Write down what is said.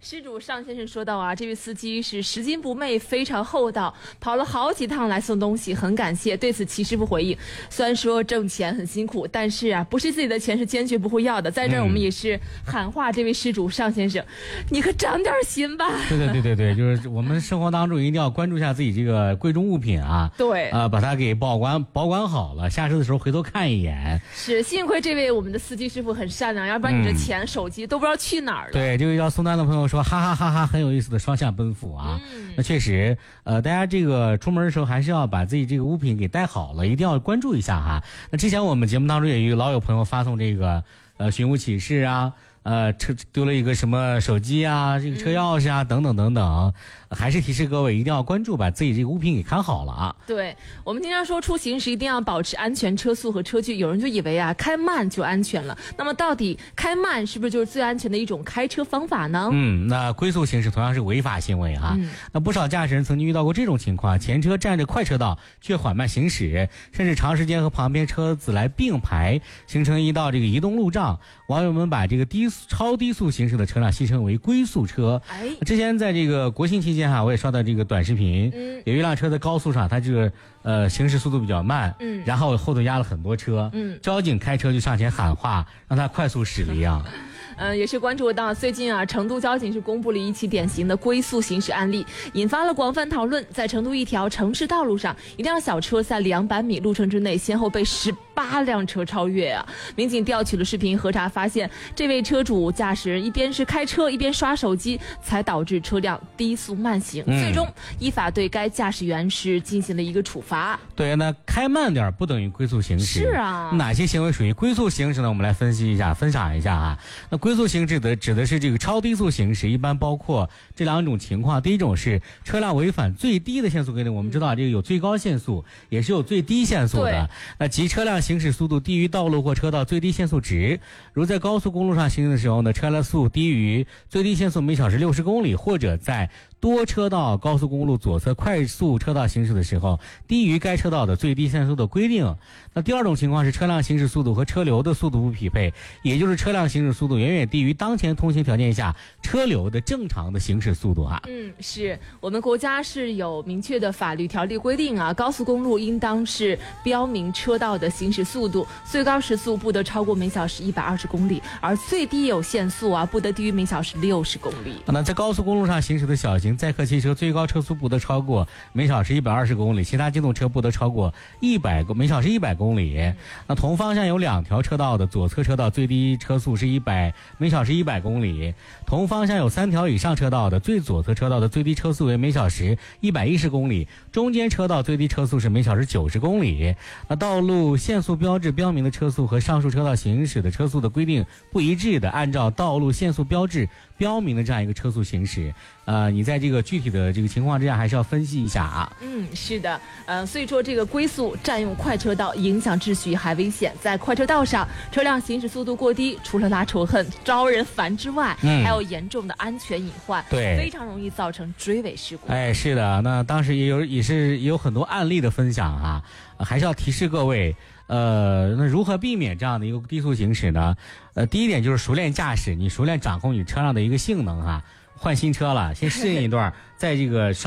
施主尚先生说到啊，这位司机是拾金不昧，非常厚道，跑了好几趟来送东西，很感谢。对此齐师傅回应，虽然说挣钱很辛苦，但是啊，不是自己的钱是坚决不会要的。在这儿我们也是喊话这位施主尚先生，你可长点心吧。 对，就是我们生活当中一定要关注一下自己这个贵重物品啊。 对， 把它给保管好了，下车的时候回头看一眼。 是，幸亏这位我们的司机师傅很善良，要不然你这钱、手机都不知道去哪儿了。 对，这位叫宋丹的朋友说，哈哈哈哈，很有意思的双向奔赴啊。那确实，大家这个出门的时候还是要把自己这个物品给带好了，一定要关注一下哈。那之前我们节目当中也有老有朋友发送这个寻物启事啊。车丢了一个什么手机啊，这个车钥匙啊，等等，还是提示各位一定要关注，把自己这个物品给看好了啊。 对，我们经常说出行时一定要保持安全车速和车距，有人就以为啊开慢就安全了，那么到底开慢是不是就是最安全的一种开车方法呢？ 那龟速行驶同样是违法行为啊。那不少驾驶人曾经遇到过这种情况，前车占着快车道却缓慢行驶，甚至长时间和旁边车子来并排，形成一道这个移动路障。网友们把这个超低速行驶的车辆戏称为龟速车。之前在这个国庆期间我也刷到这个短视频，有一辆车在高速上，它这个行驶速度比较慢，然后后头压了很多车，交警开车就上前喊话，让他快速驶离啊。 也是关注到最近啊，成都交警是公布了一起典型的龟速行驶案例，引发了广泛讨论。在成都一条城市道路上，一辆小车在200米路程之内，先后被18辆车超越啊！民警调取了视频核查，发现这位车主驾驶人一边是开车一边刷手机，才导致车辆低速慢行。最终依法对该驾驶员是进行了一个处罚。 对，那开慢点不等于龟速行驶。 是啊， 哪些行为属于龟速行驶呢？我们来分析一下，分享一下啊。那龟速行驶指的是这个超低速行驶，一般包括这两种情况。第一种是车辆违反最低的限速规定，我们知道这个有最高限速，也是有最低限速的。那即车辆行驶速度低于道路或车道最低限速值，如在高速公路上行驶的时候呢，车辆速低于最低限速每小时60公里，或者在多车道高速公路左侧快速车道行驶的时候低于该车道的最低限速的规定。那第二种情况是车辆行驶速度和车流的速度不匹配，也就是车辆行驶速度远远低于当前通行条件下车流的正常的行驶速度啊。 是我们国家是有明确的法律条例规定啊，高速公路应当是标明车道的行驶速度，最高时速不得超过每小时120公里，而最低有限速啊不得低于每小时60公里。 那在高速公路上行驶的小型载客汽车最高车速不得超过每小时120公里，其他机动车不得超过每小时100公里。那同方向有2条车道的左侧车道最低车速是每小时100公里，同方向有3条以上车道的最左侧车道的最低车速为每小时110公里，中间车道最低车速是每小时90公里。那道路限速标志标明的车速和上述车道行驶的车速的规定不一致的，按照道路限速标志标明的这样一个车速行驶。你在这个具体的这个情况之下还是要分析一下啊。 是的，所以说这个龟速占用快车道影响秩序还危险，在快车道上车辆行驶速度过低，除了拉仇恨招人烦之外，还有严重的安全隐患， 对， 非常容易造成追尾事故。 是的，那当时也有很多案例的分享啊，还是要提示各位。那如何避免这样的一个低速行驶呢？第一点就是熟练驾驶，你熟练掌控你车辆的一个性能啊。换新车了，先适应一段，在这个